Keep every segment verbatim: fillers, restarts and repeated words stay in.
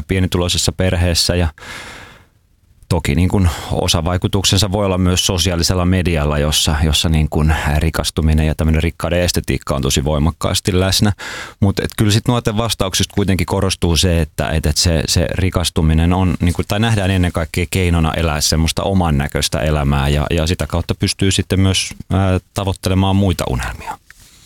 pienituloisessa perheessä ja toki niin kuin osavaikutuksensa voi olla myös sosiaalisella medialla, jossa, jossa niin kuin rikastuminen ja tämmöinen rikkauden estetiikka on tosi voimakkaasti läsnä. Mutta kyllä sitten nuorten vastauksista kuitenkin korostuu se, että, että se, se rikastuminen on, niin kuin, tai nähdään ennen kaikkea keinona elää semmoista oman näköistä elämää ja, ja sitä kautta pystyy sitten myös ää, tavoittelemaan muita unelmia.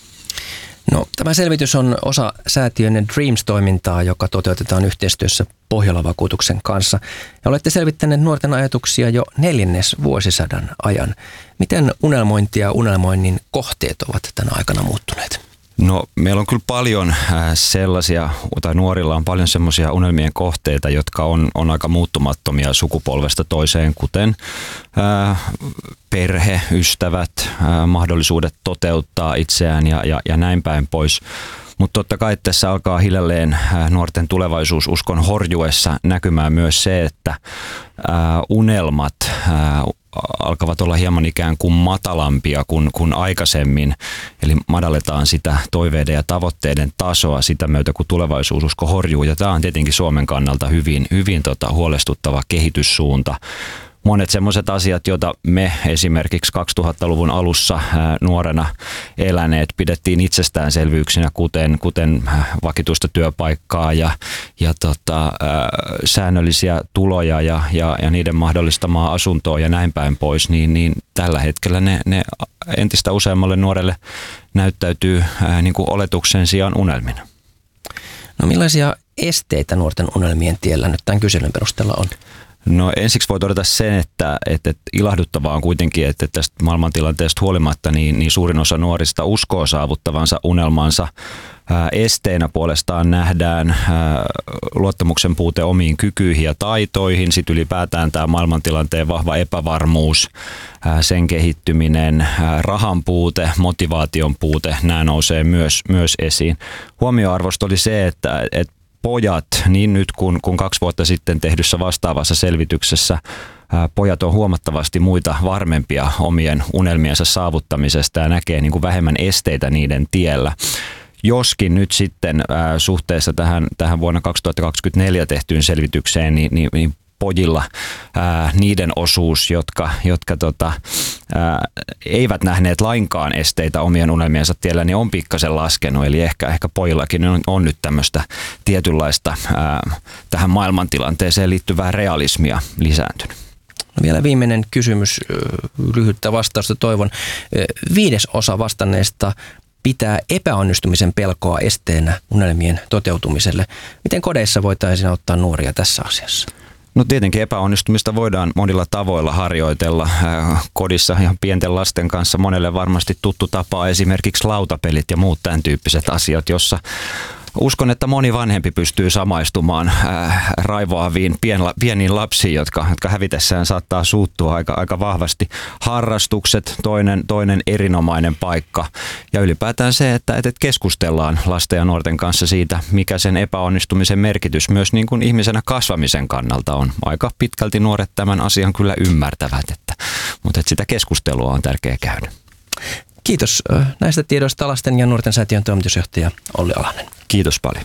No, tämä selvitys on osa säätiön Dreams-toimintaa, joka toteutetaan yhteistyössä Pohjola-vakuutuksen kanssa. Ja olette selvittäneet nuorten ajatuksia jo neljännes vuosisadan ajan. Miten unelmointi ja unelmoinnin kohteet ovat tänä aikana muuttuneet? No, meillä on kyllä paljon sellaisia, tai nuorilla on paljon semmoisia unelmien kohteita, jotka on, on aika muuttumattomia sukupolvesta toiseen, kuten ää, perhe, ystävät, ää, mahdollisuudet toteuttaa itseään ja, ja, ja näin päin pois. Mutta totta kai tässä alkaa hiljalleen nuorten tulevaisuususkon horjuessa näkymään myös se, että ää, unelmat ää, alkavat olla hieman ikään kuin matalampia kuin, kuin aikaisemmin. Eli madalletaan sitä toiveiden ja tavoitteiden tasoa sitä myötä, kun tulevaisuususko horjuu. Ja tämä on tietenkin Suomen kannalta hyvin, hyvin tota, huolestuttava kehityssuunta. Monet sellaiset asiat, joita me esimerkiksi kaksituhattaluvun alussa ää, nuorena eläneet pidettiin itsestäänselvyyksinä, kuten, kuten vakituista työpaikkaa ja, ja tota, ää, säännöllisiä tuloja ja, ja, ja niiden mahdollistamaa asuntoa ja näin päin pois, niin, niin tällä hetkellä ne, ne entistä useammalle nuorelle näyttäytyy ää, niin kuin oletuksen sijaan unelmina. No, millaisia esteitä nuorten unelmien tiellä nyt tämän kyselyn perusteella on? No, ensiksi voi todeta sen, että, että ilahduttavaa on kuitenkin, että tästä maailmantilanteesta huolimatta niin, niin suurin osa nuorista uskoo saavuttavansa unelmansa. Ää, esteenä puolestaan nähdään ää, luottamuksen puute omiin kykyihin ja taitoihin, sitten ylipäätään tämä maailmantilanteen vahva epävarmuus, ää, sen kehittyminen, ää, rahan puute, motivaation puute, nämä nousee myös, myös esiin. Huomioarvosta oli se, että, että pojat, niin nyt kuin, kuin kaksi vuotta sitten tehdyssä vastaavassa selvityksessä, ää, pojat on huomattavasti muita varmempia omien unelmiensa saavuttamisesta ja näkee niin kuin vähemmän esteitä niiden tiellä. Joskin nyt sitten ää, suhteessa tähän, tähän vuonna kaksituhattakaksikymmentäneljä tehtyyn selvitykseen, niin, niin, niin pojilla ää, niiden osuus, jotka, jotka tota, ää, eivät nähneet lainkaan esteitä omien unelmiensa tiellä, niin on pikkasen laskenut. Eli ehkä, ehkä pojillakin on, on nyt tämmöistä tietynlaista ää, tähän maailmantilanteeseen liittyvää realismia lisääntynyt. No, vielä viimeinen kysymys, lyhyttä vastausta toivon. Viides osa vastanneista pitää epäonnistumisen pelkoa esteenä unelmien toteutumiselle. Miten kodeissa voitaisiin auttaa nuoria tässä asiassa? No, tietenkin epäonnistumista voidaan monilla tavoilla harjoitella. Kodissa ihan pienten lasten kanssa monelle varmasti tuttu tapa esimerkiksi lautapelit ja muut tämän tyyppiset asiat, jossa uskon, että moni vanhempi pystyy samaistumaan äh, raivoaviin pienla, pieniin lapsiin, jotka, jotka hävitessään saattaa suuttua aika, aika vahvasti. Harrastukset, toinen, toinen erinomainen paikka ja ylipäätään se, että, että keskustellaan lasten ja nuorten kanssa siitä, mikä sen epäonnistumisen merkitys myös niin kuin ihmisenä kasvamisen kannalta on. Aika pitkälti nuoret tämän asian kyllä ymmärtävät, että, mutta että sitä keskustelua on tärkeää käydä. Kiitos näistä tiedoista lasten ja nuorten säätiön toimitusjohtaja Olli Alanen. Kiitos paljon.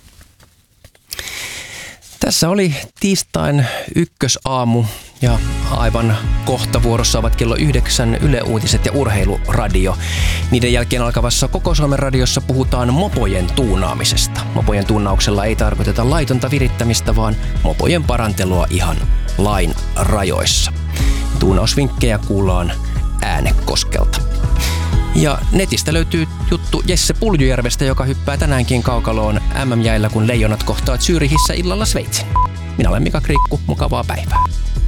Tässä oli tiistain ykkösaamu ja aivan kohta vuorossa ovat kello yhdeksän Yle Uutiset ja Urheiluradio. Niiden jälkeen alkavassa Koko Suomen radiossa puhutaan mopojen tuunaamisesta. Mopojen tuunauksella ei tarkoiteta laitonta virittämistä, vaan mopojen parantelua ihan lain rajoissa. Tuunausvinkkejä kuullaan Äänekoskelta. Ja netistä löytyy juttu Jesse Puljujärvestä, joka hyppää tänäänkin kaukaloon M M-jäillä, kun leijonat kohtaat Zyrihissä illalla Sveitsin. Minä olen Mika Kriikku, mukavaa päivää.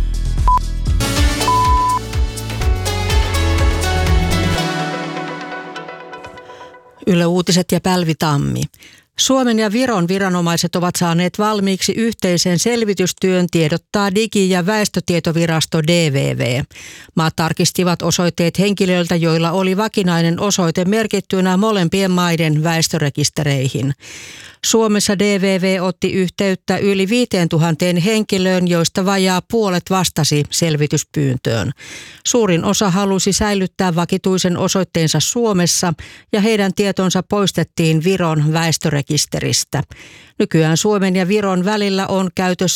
Yle Uutiset ja Pälvi Tammi. Suomen ja Viron viranomaiset ovat saaneet valmiiksi yhteisen selvitystyön, tiedottaa Digi- ja väestötietovirasto D V V. Maat tarkistivat osoitteet henkilöiltä, joilla oli vakinainen osoite merkittynä molempien maiden väestörekistereihin. Suomessa D V V otti yhteyttä yli viisituhatta henkilöön, joista vajaa puolet vastasi selvityspyyntöön. Suurin osa halusi säilyttää vakituisen osoitteensa Suomessa ja heidän tietonsa poistettiin Viron väestörekisteristä. Nykyään Suomen ja Viron välillä on käytössä